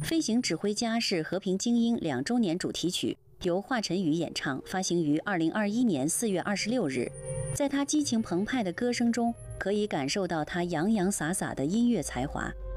飞行指挥家是《和平精英》2周年主题曲，由华晨宇演唱，发行于2021年4月26日。在他激情澎湃的歌声中，可以感受到他洋洋洒洒的音乐才华。